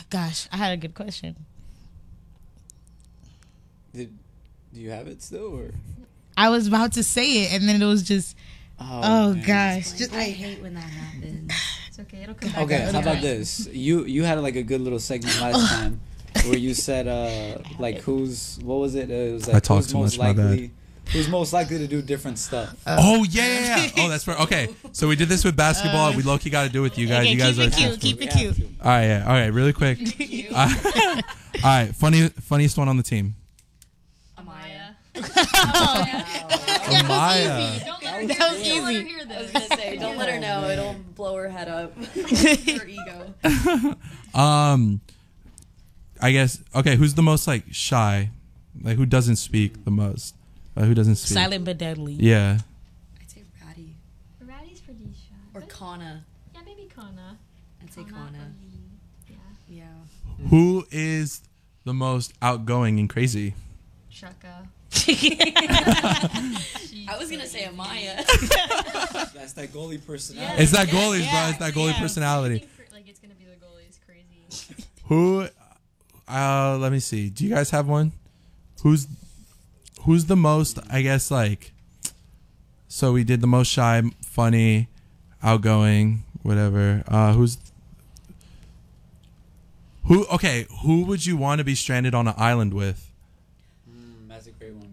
Gosh, I had a good question. Do you have it still, or? I was about to say it, and then it was just, oh gosh. Just, I hate when that happens. It's okay. It'll come back. Okay, how about this? You had like a good little segment last time where you said like what was it? It was like I talked too much. My bad. Who's most likely to do different stuff? Oh yeah. Oh, that's right. Okay, so we did this with basketball. We low key got to do it with you guys. Okay, you guys keep it cute. All right, yeah. All right, really quick. All right, funniest one on the team. Amaya. Amaya. Don't let her, That was don't let her easy. hear I was this. gonna say, don't let her know. It'll blow her head up. Her ego. I guess. Okay, who's the most like shy? Like who doesn't speak the most? Who doesn't speak? Silent but deadly. Yeah. I'd say Ratty. Ratty's pretty shy. Or but- Kana. Yeah, maybe Kana. I'd say Kana. Yeah. Yeah. Who is the most outgoing and crazy? Shaka. I was gonna say Amaya. That's that goalie personality. It's that goalie, bro. It's that goalie I personality. think like it's gonna be the goalie's crazy. Who? Let me see. Do you guys have one? Who's the most? I guess like. So we did the most shy, funny, outgoing, whatever. Who? Okay. Who would you want to be stranded on an island with? That's a great one.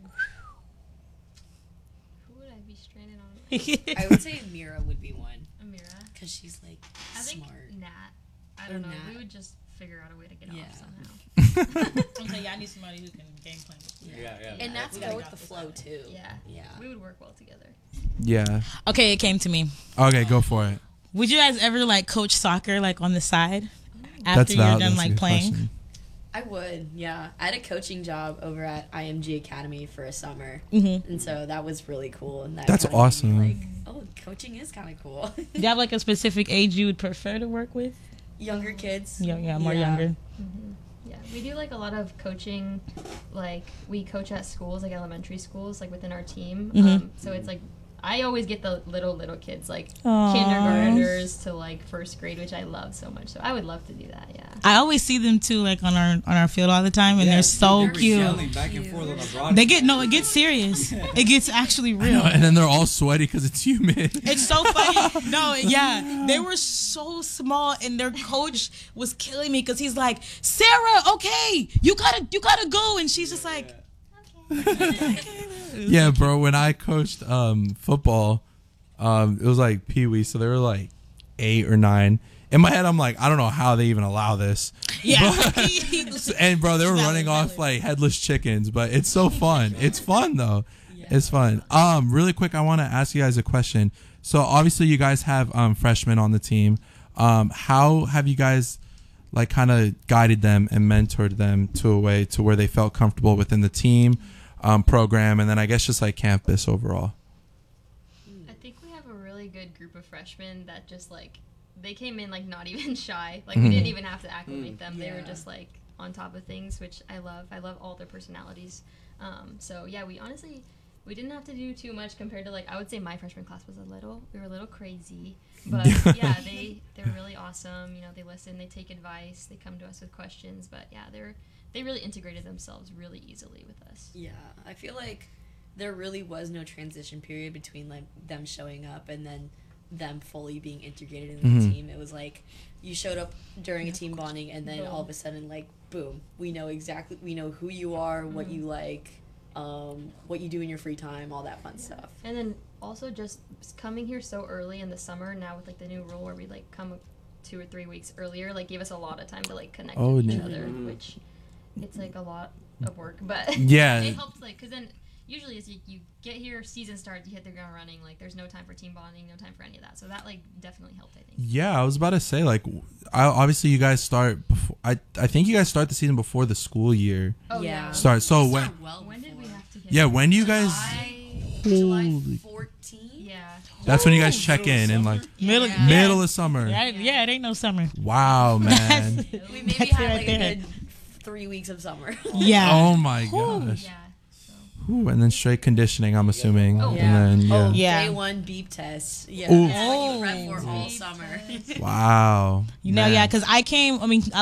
Who would I be stranded on? I would say Mira would be one. Amira. Because she's like I think smart. Nat. I Or don't know. Nat. We would just figure out a way to get Yeah. off somehow. Okay, I need somebody who can game plan. Yeah. And Nat's We go gotta with go the this flow way. too. Yeah. Yeah. We would work well together. Yeah. Okay, it came to me. Okay, go for it. Would you guys ever like coach soccer like on the side That's after you're done that's a like good playing? question. I would, yeah. I had a coaching job over at IMG Academy for a summer. Mm-hmm. And so that was really cool. And that That's kinda made me awesome. Like, oh, coaching is kind of cool. Do you have like a specific age you would prefer to work with? Younger kids. Yeah, more younger. Yeah, we do like a lot of coaching. Like we coach at schools, like elementary schools, like within our team. Mhm. So it's like I always get the little kids, like Aw. kindergartners to like first grade, which I love so much. So I would love to do that. Yeah. I always see them too, like on our field all the time, and they're so cute. Yelling back and forth on the broadcast. It gets serious. It gets actually real. And then they're all sweaty because it's humid. It's so funny. No, yeah, they were so small, and their coach was killing me because he's like, "Sarah, okay, you gotta go," and she's just like, Yeah, bro. When I coached football, it was like Pee Wee, so they were like 8 or 9. In my head, I'm like, I don't know how they even allow this. "Yeah." And bro, they were Valid, running off valid. like headless chickens, but it's so fun. It's fun though. It's fun. Really quick, I want to ask you guys a question. So obviously, you guys have freshmen on the team. How have you guys like kind of guided them and mentored them to a way to where they felt comfortable within the team program, and then I guess just like campus overall? I think we have a really good group of freshmen that just like they came in like not even shy. Like Mhm. we didn't even have to acclimate them. They were Yeah. just like on top of things, which I love. I love all their personalities. So yeah, we didn't have to do too much compared to like I would say my freshman class was we were a little crazy, but yeah, they're really awesome. You know, they listen, they take advice, they come to us with questions. But yeah, they really integrated themselves really easily with us. Yeah, I feel like there really was no transition period between like them showing up and then them fully being integrated in the team. It was like you showed up during a team bonding and then all of a sudden like boom, we know who you are, what you like, what you do in your free time, all that fun stuff. And then also just coming here so early in the summer now with like the new rule where we like come 2 or 3 weeks earlier, like gave us a lot of time to like connect with each other, which it's like a lot of work, but Yeah. it helps like because then usually as you get here, season starts, you hit the ground running, like there's no time for team bonding, no time for any of that, so that like definitely helped, I think. Yeah, I was about to say like, obviously you guys start before. I think you guys start the season before the school year Oh Yeah. yeah. starts. So When did we have to get yeah, when do you guys? July Holy- 14th? Yeah. That's when you guys check in and like Middle, middle of summer. Yeah, it ain't no summer. Wow, man. We maybe That's had right like there. a good 3 weeks of summer. Yeah. Oh my gosh. Yeah. So. Ooh, and then straight conditioning, I'm assuming. Oh, And yeah. then yeah. Yeah. Day 1 beep test. Yeah. Ooh. That's what you prep for all Beep summer. test. Wow. You know, man. yeah, because I